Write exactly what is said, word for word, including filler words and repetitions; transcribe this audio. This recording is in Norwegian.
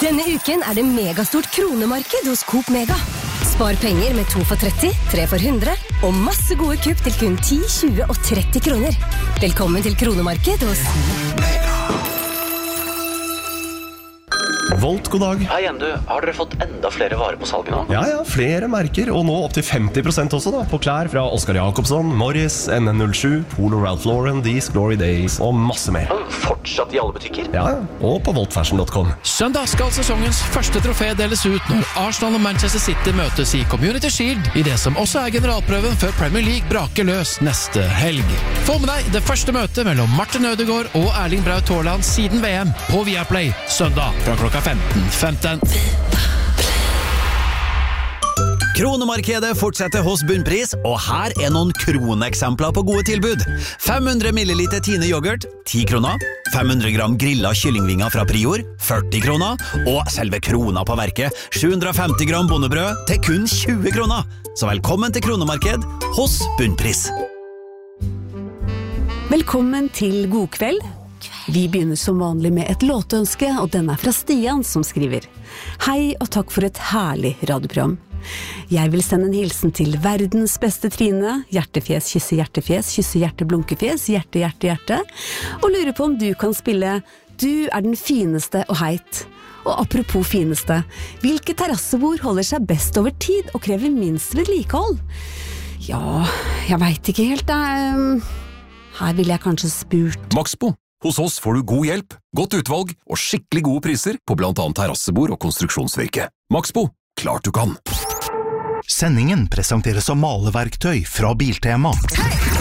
Denne uken er det megastort kronemarked hos Coop Mega. Spar penger med to for tretti, tre for hundre, og masse gode kupp til kun ti, tjue og tretti kroner. Velkommen til kronemarked hos Mega. Volt, god dag. Hei igjen du, har dere fått enda flere varer på salget nå? Ja, ja, flere merker, og nå opp til femti prosent også da, på klær fra Oscar Jacobsson, Morris, N N null sju, Polo Ralph Lauren, These Glory Days og masse mer. Fortsatt i alle butikker? Ja, og på volt fashion dot com. Søndag skal sesongens første trofé deles ut når Arsenal og Manchester City møtes i Community Shield, i det som også er generalprøven før Premier League braker løs neste helg. Få med deg det første møtet mellom Martin Ødegaard og Erling Braut Haaland siden V M på Viaplay, søndag fra klokka femten femten. Kronemarkedet fortsetter hos Bunnpris, og her er noen kroneksempler på gode tilbud. fem hundre milliliter Tine yoghurt, ti kroner. fem hundre gram grillet kyllingvinger fra Prior, førti kroner. Og selve krona på verket, sju hundre femti gram bondebrød til kun tjue kroner. Så velkommen til Kronemarked hos Bunnpris. Velkommen til God kveld. Vi begynner som vanlig med et låtønske, og den er fra Stian som skriver: Hei og takk for et herlig radioprogram. Jeg vil sende en hilsen til verdens beste Trine, hjertefjes, kysse hjertefjes, kysse hjerte blunkefjes, hjerte, hjerte, hjerte, og lurer på om du kan spille Du er den fineste og heit. Og apropos fineste, hvilke terrassebord holder seg best over tid og krever minst vedlikehold? Ja, jeg vet ikke helt, da. Her vil jeg kanskje spurt Maxbo. Hos oss får du god hjelp, godt utvalg og skikkelig gode priser på blant annet terrassebord og konstruksjonsvirke. Maxbo, klart du kan. Sendingen presenteres som maleverktøy fra Biltema. Hei!